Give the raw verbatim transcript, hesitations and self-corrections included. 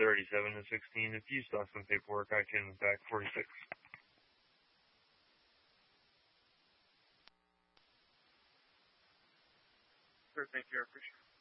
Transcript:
thirty-seven to sixteen. If you still have some paperwork, I can back forty-six. Sure, thank you. I appreciate it.